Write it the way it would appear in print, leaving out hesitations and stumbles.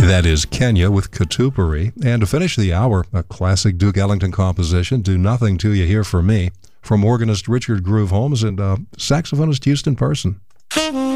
That is Kenya with Katupari. And to finish the hour, a classic Duke Ellington composition, Do Nothing Till You Hear From Me, from organist Richard Groove Holmes and saxophonist Houston Person.